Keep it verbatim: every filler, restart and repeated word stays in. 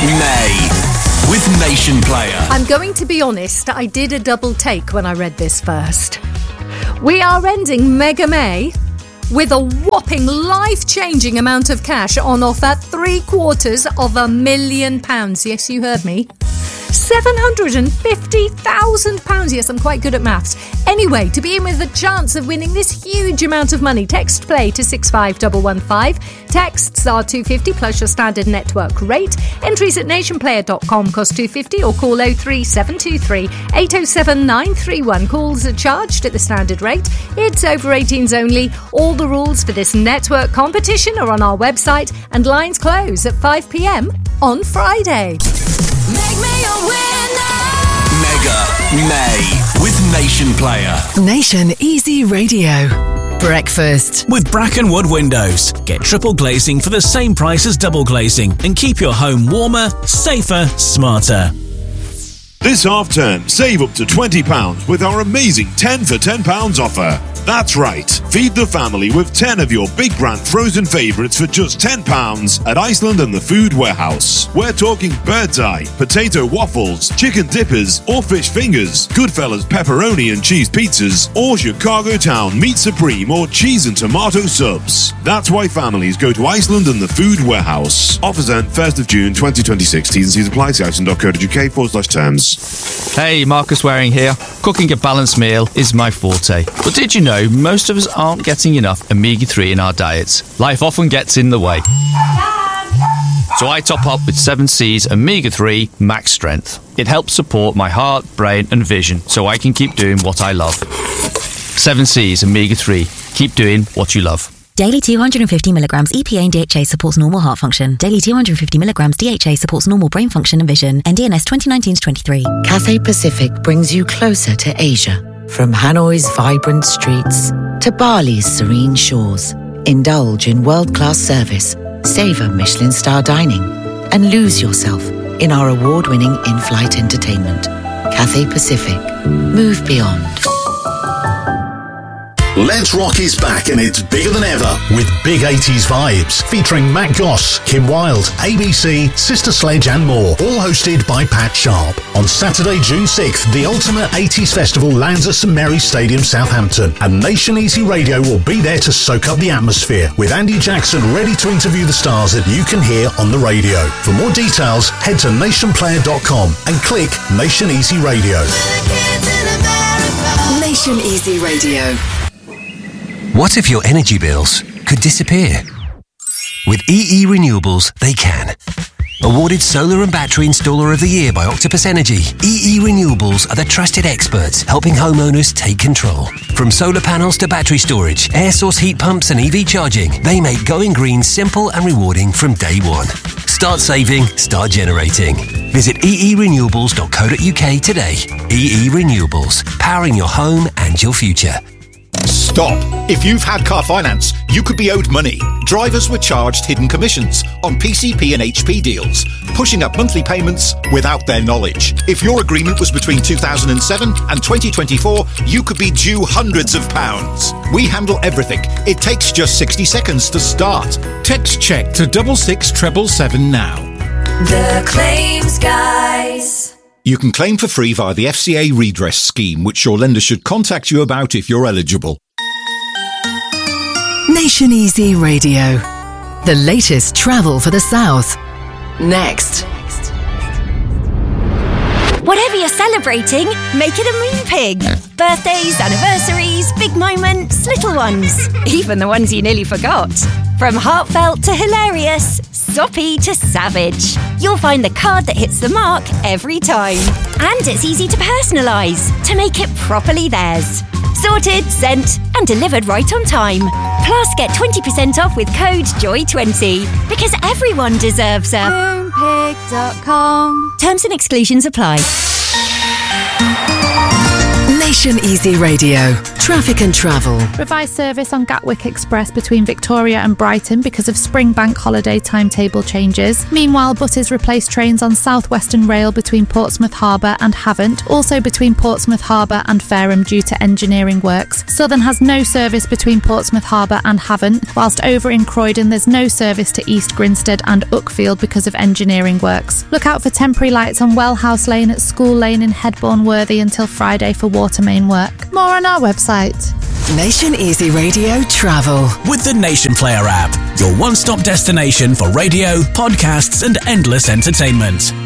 May with Nation Player. I'm going to be honest, I did a double take when I read this first. We are ending Mega May with a whopping life-changing amount of cash on offer, three quarters of a million pounds. Yes, you heard me. seven hundred fifty thousand pounds. Yes, I'm quite good at maths. Anyway, to be in with a chance of winning this huge amount of money, text play to six five one one five. Texts are two pounds fifty plus your standard network rate. Entries at nationplayer dot com cost two pounds fifty or call oh three seven two three eight oh seven nine three one. Calls are charged at the standard rate. It's over eighteens only. All the rules for this network competition are on our website and lines close at five p.m. on Friday. Make me a winner. Mega May with Nation Player. Nation Easy Radio. Breakfast. With Brackenwood Windows. Get triple glazing for the same price as double glazing and keep your home warmer, safer, smarter. This half term, save up to twenty pounds with our amazing ten for ten pounds offer. That's right. Feed the family with ten of your big brand frozen favourites for just ten pounds at Iceland and the Food Warehouse. We're talking bird's eye, potato waffles, chicken dippers or fish fingers, Goodfellas pepperoni and cheese pizzas, or Chicago Town meat supreme or cheese and tomato subs. That's why families go to Iceland and the Food Warehouse. Offers end first of June twenty twenty-six. T's and C's apply. See iceland dot co dot uk forward slash terms. Hey, Marcus Waring here. Cooking a balanced meal is my forte. But did you know most of us aren't getting enough omega three in our diets? Life often gets in the way. So I top up with seven C's omega three Max Strength. It helps support my heart, brain and vision so I can keep doing what I love. seven C's omega three. Keep doing what you love. Daily two hundred fifty milligrams E P A and D H A supports normal heart function. Daily two hundred fifty milligrams D H A supports normal brain function and vision. N D N S twenty nineteen to twenty-three. Cathay Pacific brings you closer to Asia. From Hanoi's vibrant streets to Bali's serene shores. Indulge in world-class service, savor Michelin star dining, and lose yourself in our award-winning in-flight entertainment. Cathay Pacific. Move beyond. Let's Rock is back and it's bigger than ever with big eighties vibes featuring Matt Goss, Kim Wilde, A B C, Sister Sledge and more, all hosted by Pat Sharp. On Saturday, June sixth, the Ultimate eighties Festival lands at St Mary's Stadium, Southampton, and Nation Easy Radio will be there to soak up the atmosphere with Andy Jackson ready to interview the stars that you can hear on the radio. For more details, head to nation player dot com and click Nation Easy Radio. Nation Easy Radio. What if your energy bills could disappear? With E E Renewables, they can. Awarded Solar and Battery Installer of the Year by Octopus Energy, E E Renewables are the trusted experts helping homeowners take control. From solar panels to battery storage, air source heat pumps and E V charging, they make going green simple and rewarding from day one. Start saving, start generating. Visit e e renewables dot co dot uk today. E E Renewables, powering your home and your future. Stop! If you've had car finance, you could be owed money. Drivers were charged hidden commissions on P C P and H P deals, pushing up monthly payments without their knowledge. If your agreement was between two thousand seven and twenty twenty-four, you could be due hundreds of pounds. We handle everything. It takes just sixty seconds to start. Text check to double six treble seven now. The Claims Guys. You can claim for free via the F C A redress scheme, which your lender should contact you about if you're eligible. Nation Easy Radio. The latest travel for the South. Next. Whatever you're celebrating, make it a Moonpig. Birthdays, anniversaries, big moments, little ones. Even the ones you nearly forgot. From heartfelt to hilarious, soppy to savage. You'll find the card that hits the mark every time. And it's easy to personalise, to make it properly theirs. Sorted, sent and delivered right on time. Plus get twenty percent off with code joy twenty. Because everyone deserves a moonpig dot com. Terms and exclusions apply. Nation Easy Radio. Traffic and travel. Revised service on Gatwick Express between Victoria and Brighton because of spring bank holiday timetable changes. Meanwhile, buses replaced trains on South Western Rail between Portsmouth Harbour and Havant, also between Portsmouth Harbour and Fareham due to engineering works. Southern has no service between Portsmouth Harbour and Havant, whilst over in Croydon there's no service to East Grinstead and Uckfield because of engineering works. Look out for temporary lights on Wellhouse Lane at School Lane in Headbourne Worthy until Friday for water main work. More on our website. Nation Easy Radio Travel. With the Nation Player app, your one-stop destination for radio, podcasts and endless entertainment.